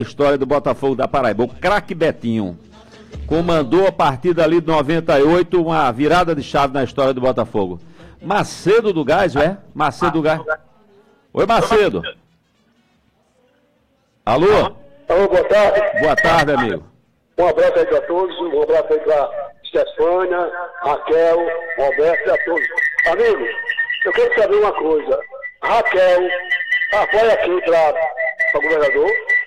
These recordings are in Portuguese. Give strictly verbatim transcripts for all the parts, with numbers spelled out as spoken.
História do Botafogo da Paraíba. O craque Betinho comandou a partir dali de noventa e oito uma virada de chave na história do Botafogo. Macedo do Gás, é? Macedo do Gás. Oi, Macedo. Alô? Alô, boa tarde. Boa tarde, amigo. Um abraço aí para todos, um abraço aí para Stefânia, Raquel, Roberto e a todos. Amigo, eu quero saber uma coisa. Raquel apoia quem para governador?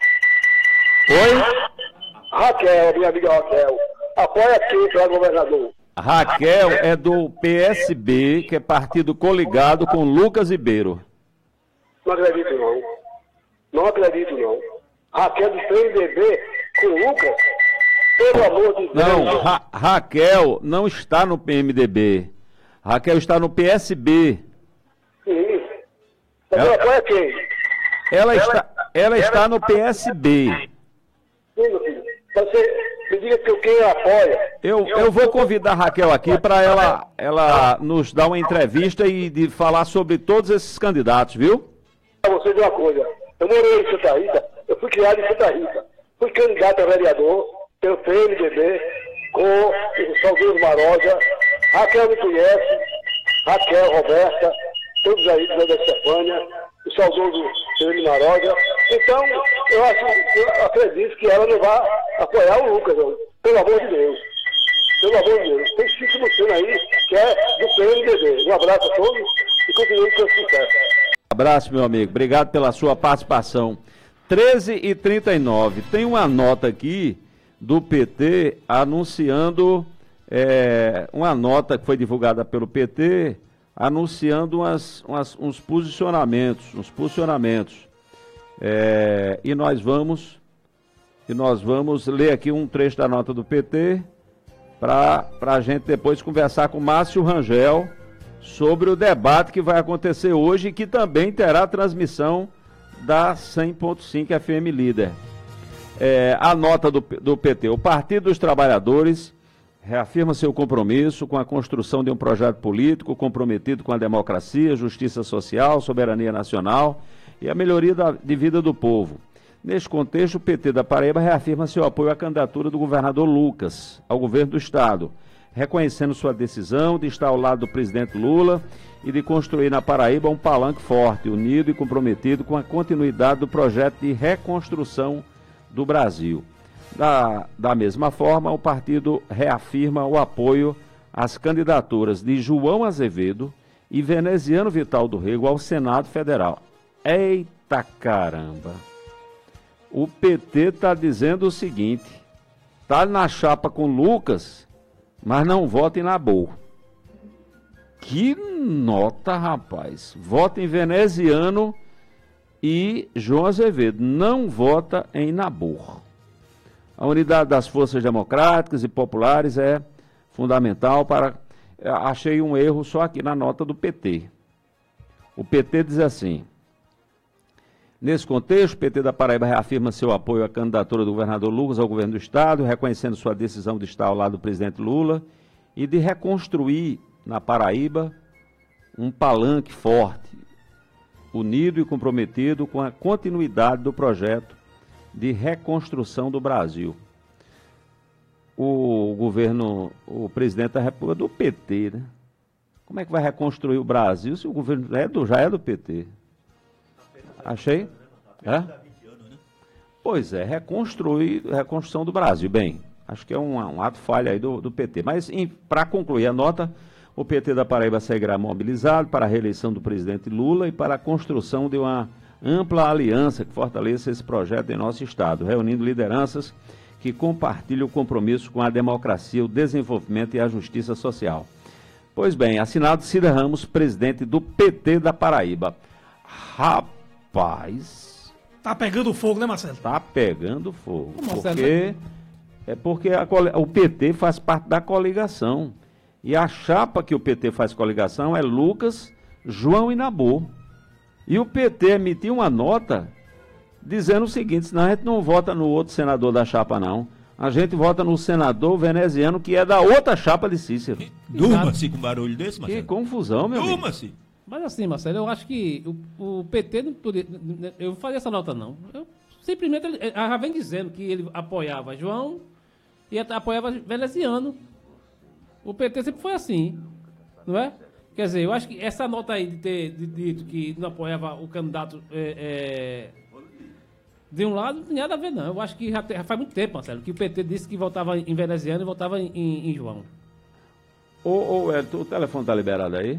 Oi? Raquel, minha amiga Raquel, apoia quem para governador? Raquel é do P S B, que é partido coligado com Lucas Ribeiro. Não acredito não. Não acredito não. Raquel do P M D B com Lucas? Pelo amor de Deus. Não, Ra Raquel não está no P M D B. Raquel está no P S B. Sim. Mas ela apoia quem? Ela está, ela está no P S B. Sim, meu filho. Você me diga que quem apoia. Eu, eu vou convidar a Raquel aqui para ela, ela nos dar uma entrevista e de falar sobre todos esses candidatos, viu? Para você dizer uma coisa. Eu morei em Santa Rita, eu fui criado em Santa Rita. Fui candidato a vereador pelo P M D B com o Salvador Maroja. Raquel me conhece, Raquel, Roberta, todos aí da Estefânia, o saudoso Felipe Maroja. Então, eu acho, eu acredito que ela não vai apoiar o Lucas, não. Pelo amor de Deus. Pelo amor de Deus. Tem que se mostrando aí que é do P M D B. Um abraço a todos e continuem com esse sucesso. Um abraço, meu amigo. Obrigado pela sua participação. treze e trinta e nove. Tem uma nota aqui do P T anunciando, é, uma nota que foi divulgada pelo P T, anunciando umas, umas, uns posicionamentos, uns posicionamentos. É, e nós vamos, e nós vamos ler aqui um trecho da nota do P T para a gente depois conversar com Márcio Rangel sobre o debate que vai acontecer hoje e que também terá transmissão da cem ponto cinco F M Líder. É, a nota do, do P T. O Partido dos Trabalhadores reafirma seu compromisso com a construção de um projeto político comprometido com a democracia, justiça social, soberania nacional e a melhoria da, de vida do povo. Neste contexto, o P T da Paraíba reafirma seu apoio à candidatura do governador Lucas ao governo do Estado, reconhecendo sua decisão de estar ao lado do presidente Lula e de construir na Paraíba um palanque forte, unido e comprometido com a continuidade do projeto de reconstrução do Brasil. Da, da mesma forma, o partido reafirma o apoio às candidaturas de João Azevedo e Veneziano Vital do Rego ao Senado Federal. Eita caramba! O P T está dizendo o seguinte, está na chapa com Lucas, mas não vota em Nabor. Que nota, rapaz! Vota em Veneziano e João Azevedo. Não vota em Nabor. A unidade das forças democráticas e populares é fundamental para... Achei um erro só aqui na nota do P T. O P T diz assim... Nesse contexto, o P T da Paraíba reafirma seu apoio à candidatura do governador Lucas ao governo do Estado, reconhecendo sua decisão de estar ao lado do presidente Lula e de reconstruir na Paraíba um palanque forte, unido e comprometido com a continuidade do projeto de reconstrução do Brasil. O governo, o presidente da República do P T, né? Como é que vai reconstruir o Brasil se o governo é do, já é do P T? Achei? É? Pois é, reconstruir, reconstrução do Brasil. Bem, acho que é um, um ato falha aí do, do P T. Mas, para concluir a nota, o P T da Paraíba seguirá mobilizado para a reeleição do presidente Lula e para a construção de uma ampla aliança que fortaleça esse projeto em nosso Estado, reunindo lideranças que compartilham o compromisso com a democracia, o desenvolvimento e a justiça social. Pois bem, assinado Cida Ramos, presidente do P T da Paraíba. Rapaz... Rapaz, tá pegando fogo, né, Marcelo? Tá pegando fogo. Ô, Marcelo, porque né? é porque a, o P T faz parte da coligação. E a chapa que o P T faz coligação é Lucas, João e Nabor. E o P T emitiu uma nota dizendo o seguinte: senão a gente não vota no outro senador da chapa, não. A gente vota no senador veneziano, que é da outra chapa de Cícero. Durma-se com um barulho desse, Marcelo. Que confusão, meu amigo. Durma-se. Mas assim, Marcelo, eu acho que o, o P T não poderia... Eu não faria essa nota, não. Eu simplesmente ele já vem dizendo que ele apoiava João e apoiava Veneziano. O P T sempre foi assim, não é? Quer dizer, eu acho que essa nota aí de ter dito que não apoiava o candidato é, é, de um lado, não tem nada a ver, não. Eu acho que já, tem, já faz muito tempo, Marcelo, que o P T disse que votava em Veneziano e votava em, em, em João. Ô, ô, Hélio, o telefone está liberado aí?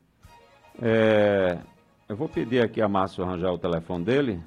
É, eu vou pedir aqui a Márcio arranjar o telefone dele.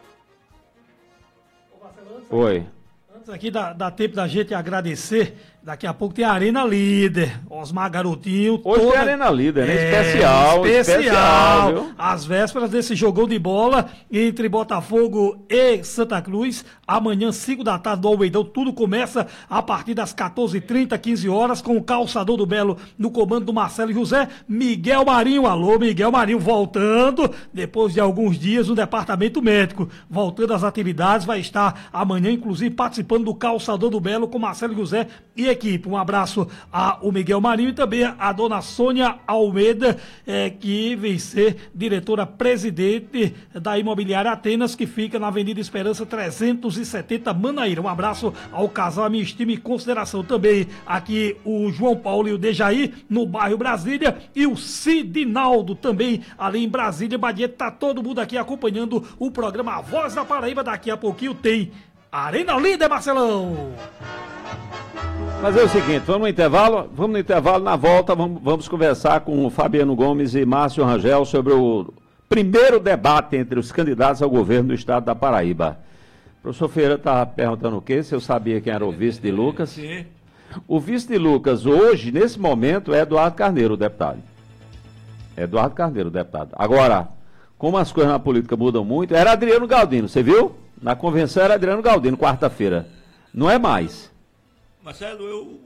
Ô, Marcelo, antes, Oi. Antes aqui dá, dá tempo da gente agradecer. Daqui a pouco tem a Arena Líder. Osmar Garotinho. Hoje toda... tem Arena Líder, né? É, especial, especial. especial, viu? Às vésperas desse jogão de bola entre Botafogo e Santa Cruz. Amanhã, cinco da tarde, no Almeidão. Tudo começa a partir das quatorze e trinta, quinze horas, com o Calçador do Belo no comando do Marcelo José. Miguel Marinho, alô, Miguel Marinho voltando, depois de alguns dias, no departamento médico. Voltando às atividades, vai estar amanhã, inclusive, participando do Calçador do Belo com Marcelo José e equipe. Um abraço ao Miguel Marinho e também a dona Sônia Almeida, eh, que vem ser diretora-presidente da Imobiliária Atenas, que fica na Avenida Esperança trezentos e setenta, Manaíra. Um abraço ao casal, a minha estima e consideração. Também aqui o João Paulo e o Dejaí, no bairro Brasília, e o Sidinaldo também ali em Brasília. Badia, tá todo mundo aqui acompanhando o programa A Voz da Paraíba. Daqui a pouquinho tem Arena Líder, Marcelão. Fazer o seguinte, vamos no intervalo, vamos no intervalo, na volta vamos, vamos conversar com o Fabiano Gomes e Márcio Rangel sobre o primeiro debate entre os candidatos ao governo do estado da Paraíba. O professor Ferreira estava perguntando o quê? Se eu sabia quem era o vice de Lucas. Sim. O vice de Lucas hoje, nesse momento, é Eduardo Carneiro, o deputado. Eduardo Carneiro, o deputado. Agora, como as coisas na política mudam muito, era Adriano Galdino, você viu? Na convenção era Adriano Galdino, quarta-feira. Não é mais. Marcelo, eu,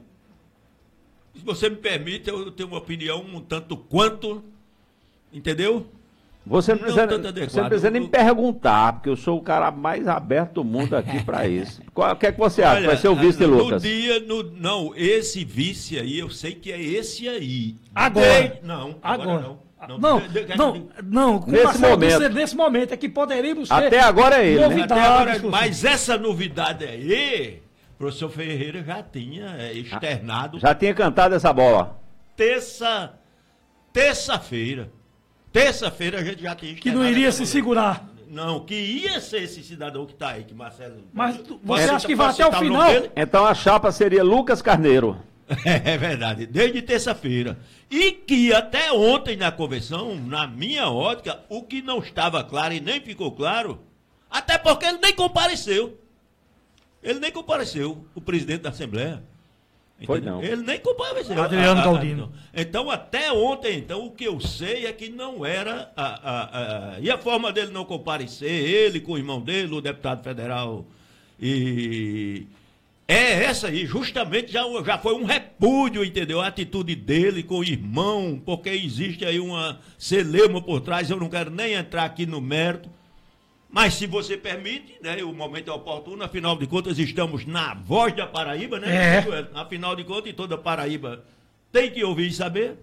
se você me permite, eu tenho uma opinião um tanto quanto, entendeu? Você não precisa, tanto você adequado. não precisa nem me perguntar, porque eu sou o cara mais aberto do mundo aqui para isso. Qual, o que é que você acha? Olha, Vai ser o vice de no Lucas? Dia, no, não, esse vice aí, eu sei que é esse aí. Agora. De, não, Agora. agora não. Não, não, de, de, não, não com nesse Marcelo, momento. você, nesse momento é que poderíamos ter Até agora é ele, né? novidades. Até agora, professor. mas essa novidade aí, o professor Ferreira já tinha é, externado. Já tinha cantado essa bola. Terça, terça-feira. Terça-feira a gente já tinha Que não externado iria essa se bola. segurar. Não, que ia ser esse cidadão que tá aí, que Marcelo... Mas tu- Você você acha que vai pode até o citar final? nome dele? Então a chapa seria Lucas Carneiro. É verdade, desde terça-feira. E que até ontem na convenção, na minha ótica, o que não estava claro e nem ficou claro, até porque ele nem compareceu. Ele nem compareceu, o presidente da Assembleia. Foi Entendeu? não. Ele nem compareceu. Adriano Ah, ah, Galdino. ah, Então, até ontem, então, o que eu sei é que não era... A, a, a, e a forma dele não comparecer, ele com o irmão dele, o deputado federal, e... É essa aí, justamente já, já foi um repúdio, entendeu? A atitude dele com o irmão, porque existe aí uma celeuma por trás, eu não quero nem entrar aqui no mérito, mas se você permite, né, o momento é oportuno, afinal de contas estamos na Voz da Paraíba, né? É. Afinal de contas, toda Paraíba tem que ouvir e saber.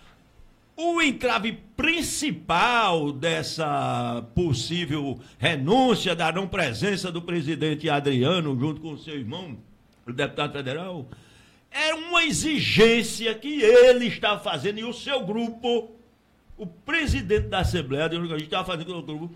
O entrave principal dessa possível renúncia da não presença do presidente Adriano junto com o seu irmão, o deputado federal, era uma exigência que ele estava fazendo e o seu grupo, o presidente da Assembleia, a gente estava fazendo com o grupo,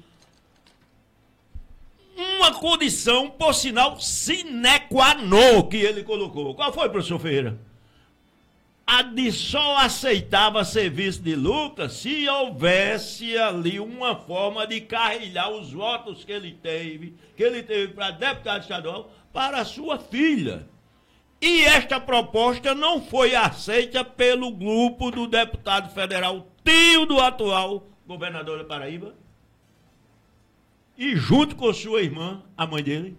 uma condição, por sinal, sine qua non que ele colocou. Qual foi, professor Ferreira? A de só aceitava serviço de Lucas se houvesse ali uma forma de carrilhar os votos que ele teve, que ele teve para deputado estadual, para a sua filha. E esta proposta não foi aceita pelo grupo do deputado federal, tio do atual governador da Paraíba, e junto com sua irmã, a mãe dele,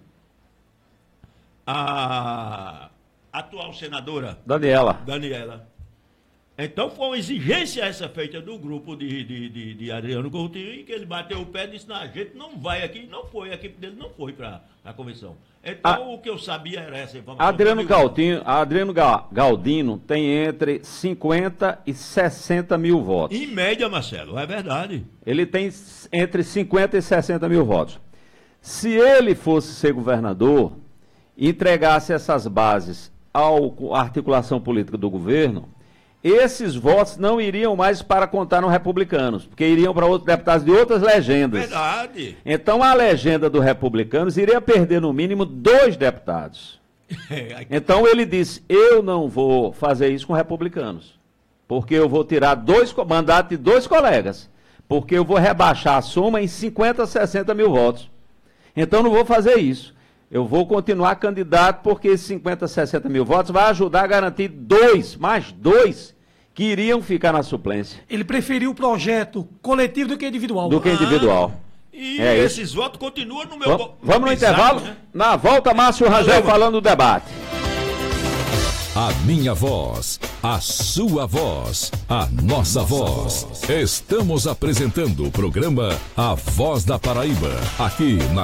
a atual senadora Daniela. Daniela. Então foi uma exigência essa feita do grupo de, de, de, de Adriano Coutinho, em que ele bateu o pé e disse, não, a gente não vai aqui, não foi, a equipe dele não foi para a convenção. Então A- o que eu sabia era essa informação. Adriano Galdino, Adriano Ga- Galdino tem entre cinquenta e sessenta mil votos. Em média, Marcelo, é verdade. Ele tem s- entre cinquenta e sessenta mil votos. Se ele fosse ser governador, entregasse essas bases ao- à articulação política do governo, esses votos não iriam mais para contar nos republicanos, porque iriam para outros deputados de outras legendas. Verdade. Então a legenda do republicanos iria perder no mínimo dois deputados. Então ele disse, eu não vou fazer isso com republicanos, porque eu vou tirar dois co- mandatos de dois colegas, porque eu vou rebaixar a soma em cinquenta, sessenta mil votos. Então não vou fazer isso. Eu vou continuar candidato, porque esses cinquenta, sessenta mil votos vai ajudar a garantir dois, mais dois, que iriam ficar na suplência Ele preferiu o projeto coletivo do que individual. do que individual. E É esses votos continuam no meu... Vamos, vamos no bizarro, intervalo? né? Na volta, Márcio Rangel Valeu. falando do debate. A minha voz, a sua voz, a nossa voz. Estamos apresentando o programa A Voz da Paraíba, aqui na